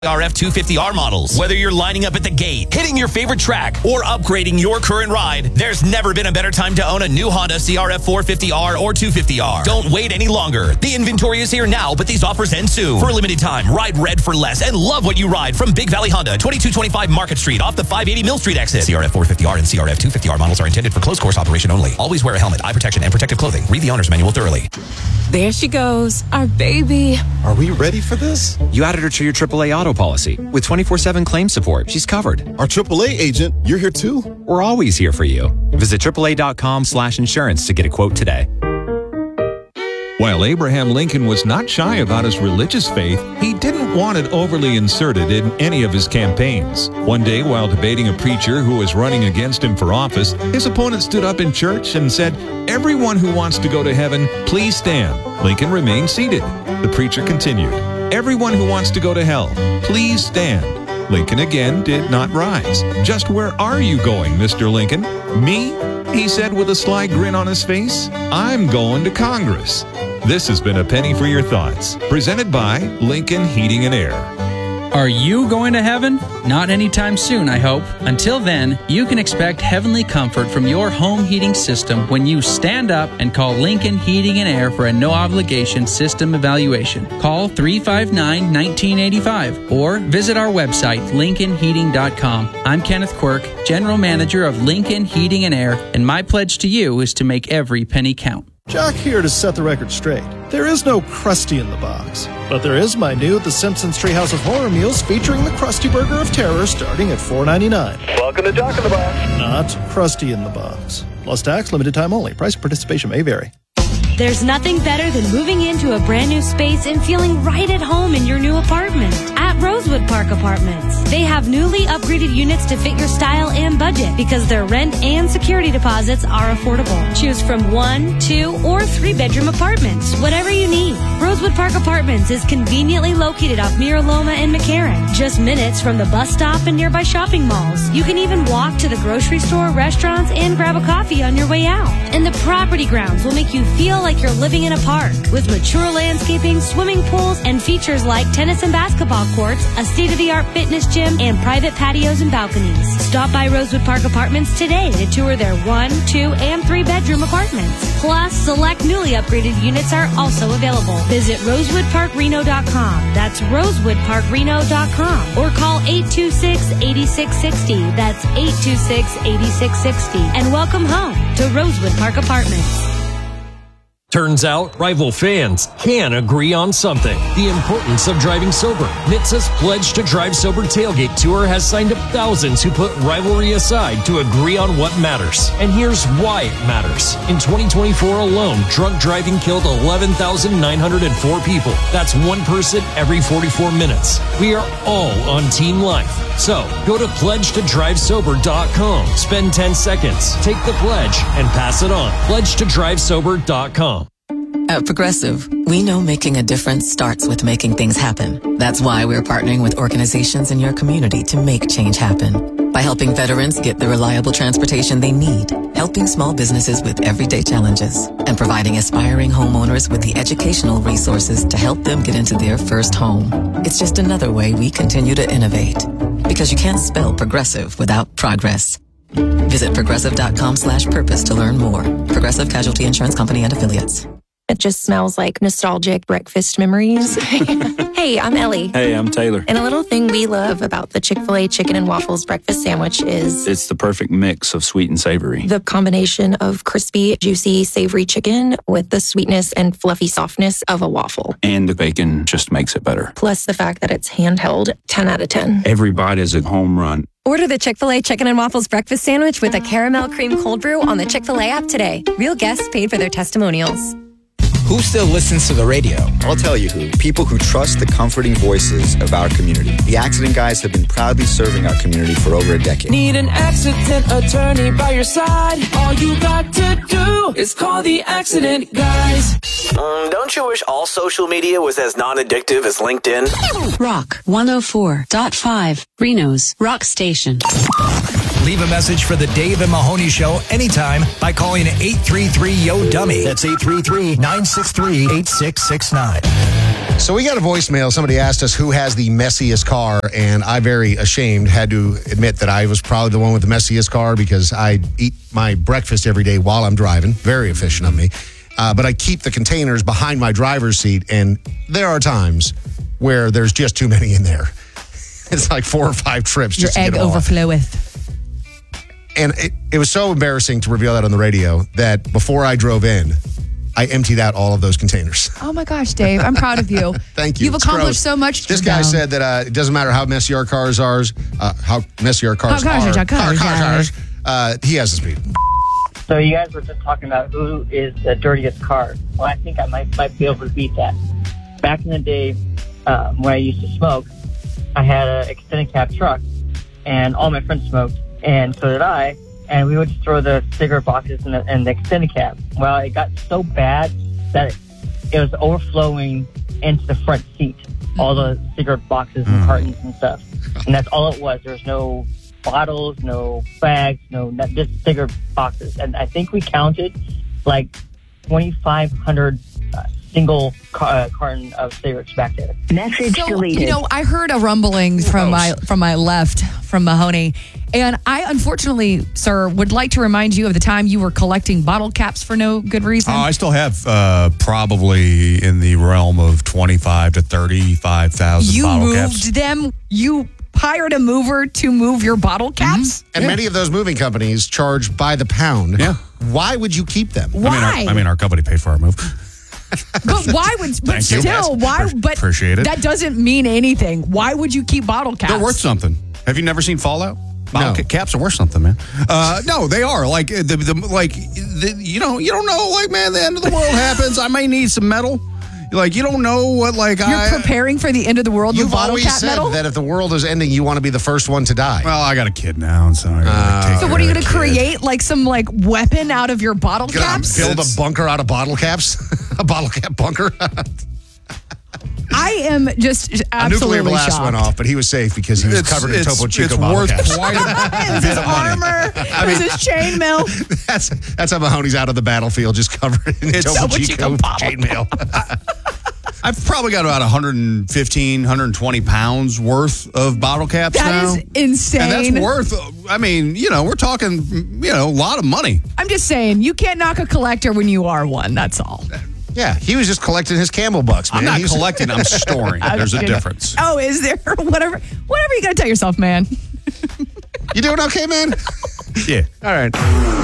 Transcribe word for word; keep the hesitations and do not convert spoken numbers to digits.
R F two fifty R models. Whether you're lining up at the gate, hitting your favorite track, or upgrading your current ride, there's never been a better time to own a new Honda C R F four fifty R or two fifty R. Don't wait any longer. The inventory is here now, but these offers end soon. For a limited time, ride red for less and love what you ride from Big Valley Honda, twenty-two twenty-five Market Street off the five eighty Mill Street exit. C R F four fifty R and C R F two fifty R models are intended for close course operation only. Always wear a helmet, eye protection, and protective clothing. Read the owner's manual thoroughly. There she goes, our baby. Are we ready for this? You added her to your triple A auto policy. With twenty-four seven claim support, she's covered. Our triple A agent, you're here too? We're always here for you. Visit triple A dot com slash insurance to get a quote today. While Abraham Lincoln was not shy about his religious faith, he didn't want it overly inserted in any of his campaigns. One day, while debating a preacher who was running against him for office, his opponent stood up in church and said, "Everyone who wants to go to heaven, please stand." Lincoln remained seated. The preacher continued, "Everyone who wants to go to hell, please stand." Lincoln again did not rise. "Just where are you going, Mister Lincoln?" "Me?" he said with a sly grin on his face. "I'm going to Congress." This has been A Penny for Your Thoughts, presented by Lincoln Heating and Air. Are you going to heaven? Not anytime soon, I hope. Until then, you can expect heavenly comfort from your home heating system when you stand up and call Lincoln Heating and Air for a no-obligation system evaluation. Call three five nine, one nine eight five or visit our website, lincoln heating dot com. I'm Kenneth Quirk, General Manager of Lincoln Heating and Air, and my pledge to you is to make every penny count. Jock here to set the record straight. There is no Krusty in the box, but there is my new The Simpsons Treehouse of Horror meals featuring the Krusty Burger of Terror starting at four ninety-nine. Welcome to Jock in the Box. Not Krusty in the box. Plus tax, limited time only. Price and participation may vary. There's nothing better than moving into a brand new space and feeling right at home in your new apartment at Rosewood Park Apartments. They have newly upgraded units to fit your style and budget because their rent and security deposits are affordable. Choose from one, two, or three bedroom apartments, whatever you need. Rosewood Park Apartments is conveniently located off Mira Loma and McCarran, just minutes from the bus stop and nearby shopping malls. You can even walk to the grocery store, restaurants, and grab a coffee on your way out. And the property grounds will make you feel like you're living in a park with mature landscaping, swimming pools, and features like tennis and basketball courts, a state-of-the-art fitness gym, and private patios and balconies. Stop by Rosewood Park Apartments today to tour their one, two, and three-bedroom apartments. Plus, select newly upgraded units are also available. Visit rosewood park reno dot com. That's rosewood park reno dot com. Or call eight two six, eight six six zero. That's eight two six, eight six six zero. And welcome home to Rosewood Park Apartments. Turns out, rival fans can agree on something. The importance of driving sober. N H T S A's Pledge to Drive Sober Tailgate Tour has signed up thousands who put rivalry aside to agree on what matters. And here's why it matters. In twenty twenty-four alone, drunk driving killed eleven thousand nine hundred four people. That's one person every forty-four minutes. We are all on Team Life. So, go to pledge to drive sober dot com. Spend ten seconds, take the pledge, and pass it on. pledge to drive sober dot com. At Progressive, we know making a difference starts with making things happen. That's why we're partnering with organizations in your community to make change happen. By helping veterans get the reliable transportation they need, helping small businesses with everyday challenges, and providing aspiring homeowners with the educational resources to help them get into their first home. It's just another way we continue to innovate. Because you can't spell progressive without progress. Visit progressive dot com slash purpose to learn more. Progressive Casualty Insurance Company and Affiliates. It just smells like nostalgic breakfast memories. Hey, I'm Ellie. Hey, I'm Taylor. And a little thing we love about the Chick-fil-A Chicken and Waffles breakfast sandwich is... it's the perfect mix of sweet and savory. The combination of crispy, juicy, savory chicken with the sweetness and fluffy softness of a waffle. And the bacon just makes it better. Plus the fact that it's handheld, ten out of ten. Every bite is a home run. Order the Chick-fil-A Chicken and Waffles breakfast sandwich with a caramel cream cold brew on the Chick-fil-A app today. Real guests paid for their testimonials. Who still listens to the radio? I'll tell you who. People who trust the comforting voices of our community. The Accident Guys have been proudly serving our community for over a decade. Need an accident attorney by your side? All you got to do is call the Accident Guys. Um, don't you wish all social media was as non-addictive as LinkedIn? Rock one oh four point five, Reno's Rock Station. Leave a message for the Dave and Mahoney Show anytime by calling eight three three, Y O, D U M M Y. That's eight three three, nine six three, eight six six nine. So we got a voicemail. Somebody asked us who has the messiest car, and I, very ashamed, had to admit that I was probably the one with the messiest car because I eat my breakfast every day while I'm driving. Very efficient of me. Uh, but I keep the containers behind my driver's seat, and there are times where there's just too many in there. It's like four or five trips Your just to egg get them off. overfloweth. And it, it was so embarrassing to reveal that on the radio that before I drove in, I emptied out all of those containers. Oh my gosh, Dave, I'm proud of you. Thank you. You've It's accomplished gross. so much. This guy down. said that uh, it doesn't matter how messy our cars are, uh, how messy our cars How cars are. are, cars Car- are. uh, he has the speed. So you guys were just talking about who is the dirtiest car. Well, I think I might might be able to beat that. Back in the day, um, when I used to smoke, I had an extended cab truck, and all my friends smoked, and so did I. And we would just throw the cigarette boxes in the, in the extended cab. Well, it got so bad that it, it was overflowing into the front seat, all the cigarette boxes and cartons and stuff. And that's all it was. There was no bottles, no bags, no, not just cigarette boxes. And I think we counted like twenty-five hundred uh, single car- uh, carton of cigarettes back there. Message so, deleted. You know, I heard a rumbling from my from my left from Mahoney, and I unfortunately, sir, would like to remind you of the time you were collecting bottle caps for no good reason. Oh, I still have uh, probably in the realm of twenty-five to thirty-five thousand you bottle moved caps. them. You hired a mover to move your bottle caps, And Yeah. many of those moving companies charge by the pound. Yeah. Why would you keep them? Why? I mean, our, I mean, our company paid for our move. But why would? But Thank you. still, why? But Appreciate it. that doesn't mean anything. Why would you keep bottle caps? They're worth something. Have you never seen Fallout? Bottle No. ca- caps are worth something, man. Uh, no, they are. Like the, the like the, you know you don't know. Like man, the end of the world happens. I may need some metal. Like you don't know what like You're I. preparing for the end of the world You've with bottle always cap said metal. that if the world is ending, you want to be the first one to die. Well, I got a kid now, so I gotta like, take So care what are you of going the to kid. create? Like some like weapon out of your bottle Gonna caps? build a bunker out of bottle caps? A bottle cap bunker? I am just A nuclear absolutely blast shocked. went off, but he was safe because he was It's- covered in it's- Topo Chico it's bottle worth caps. quite a Is his armor? Is his chainmail? That's that's how Mahoney's out of the battlefield, just covered in It's Topo Topo Chico Chico bottle. chainmail. I've probably got about one hundred fifteen, one hundred twenty pounds worth of bottle caps That now. is insane. And that's worth, I mean, you know, we're talking, you know, a lot of money. I'm just saying, you can't knock a collector when you are one. That's all. Yeah, he was just collecting his camel bucks, man. I'm not He was- collecting, I'm storing. I'm There's a kidding. difference. Oh, is there? Whatever. Whatever you got to tell yourself, man. You doing okay, man? Yeah. All right.